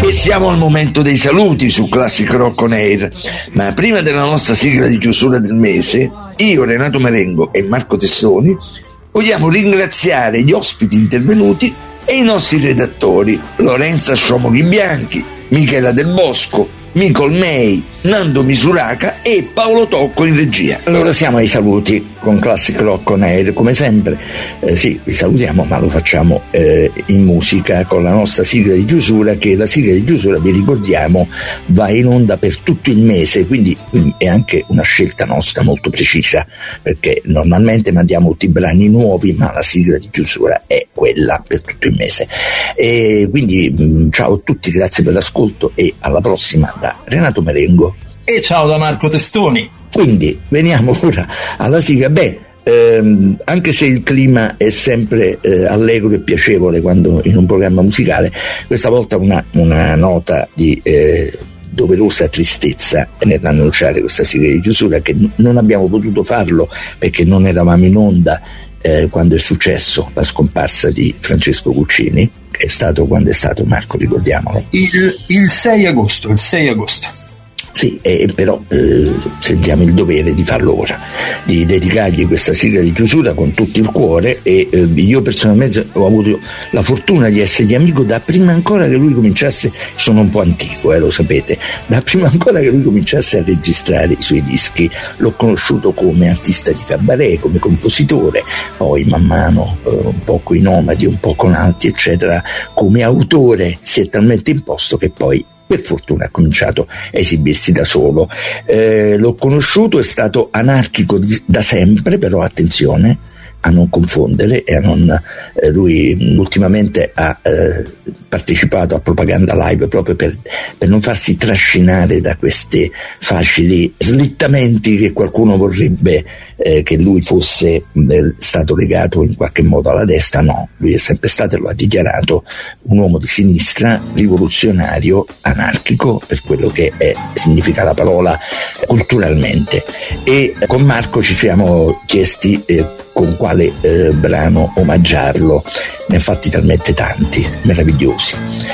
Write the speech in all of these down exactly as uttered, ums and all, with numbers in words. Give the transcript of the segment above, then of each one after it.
E siamo al momento dei saluti su Classic Rock On Air, ma prima della nostra sigla di chiusura del mese, io, Renato Marengo e Marco Testoni vogliamo ringraziare gli ospiti intervenuti e i nostri redattori Lorenza Sciomoghi Bianchi, Michela Del Bosco, Micol May, Nando Misuraca e Paolo Tocco in regia. Allora siamo ai saluti con Classic Rock On Air, come sempre. Eh, sì, vi salutiamo, ma lo facciamo eh, in musica con la nostra sigla di chiusura, che la sigla di chiusura, vi ricordiamo, va in onda per tutto il mese, quindi è anche una scelta nostra molto precisa, perché normalmente mandiamo tutti i brani nuovi, ma la sigla di chiusura è quella per tutto il mese. E quindi mh, ciao a tutti, grazie per l'ascolto e alla prossima da Renato Marengo. E ciao da Marco Testoni. Quindi veniamo ora alla sigla. Beh, ehm, anche se il clima è sempre eh, allegro e piacevole quando in un programma musicale, questa volta una, una nota di eh, doverosa tristezza nell'annunciare questa sigla di chiusura, che n- non abbiamo potuto farlo perché non eravamo in onda eh, quando è successo la scomparsa di Francesco Guccini, che è stato, quando è stato, Marco, ricordiamolo? Il, il sei agosto, il sei agosto. Sì, eh, però eh, sentiamo il dovere di farlo ora, di dedicargli questa sigla di chiusura con tutto il cuore. E eh, io personalmente ho avuto la fortuna di essergli amico da prima ancora che lui cominciasse, sono un po' antico, eh, lo sapete, da prima ancora che lui cominciasse a registrare i suoi dischi. L'ho conosciuto come artista di cabaret, come compositore, poi man mano eh, un po' coi Nomadi, un po' con altri eccetera, come autore si è talmente imposto che poi per fortuna ha cominciato a esibirsi da solo. Eh, l'ho conosciuto, è stato anarchico di, da sempre, però attenzione a non confondere e a non eh, lui ultimamente ha eh, partecipato a Propaganda Live proprio per, per non farsi trascinare da questi facili slittamenti che qualcuno vorrebbe eh, che lui fosse eh, stato legato in qualche modo alla destra. No, lui è sempre stato, e lo ha dichiarato, un uomo di sinistra, rivoluzionario, anarchico, per quello che è, significa la parola culturalmente. E con Marco ci siamo chiesti eh, con quale eh, brano omaggiarlo. Ne ha fatti talmente tanti, meravigliosi.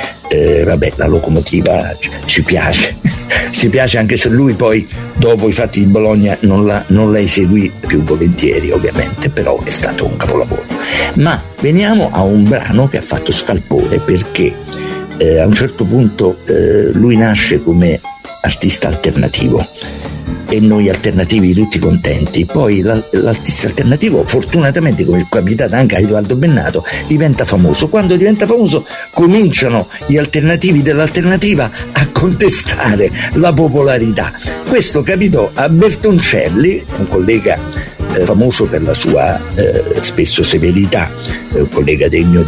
Eh, vabbè, la locomotiva ci, ci piace, ci piace, anche se lui poi dopo i fatti di Bologna non la, non la eseguì più volentieri, ovviamente, però è stato un capolavoro. Ma veniamo a un brano che ha fatto scalpore, perché eh, a un certo punto eh, lui nasce come artista alternativo e noi alternativi tutti contenti. Poi l'artista alternativo, fortunatamente, come è capitato anche a Edoardo Bennato, diventa famoso. Quando diventa famoso cominciano gli alternativi dell'alternativa a contestare la popolarità. Questo capitò a Bertoncelli, un collega eh, famoso per la sua eh, spesso severità, eh, un collega degno di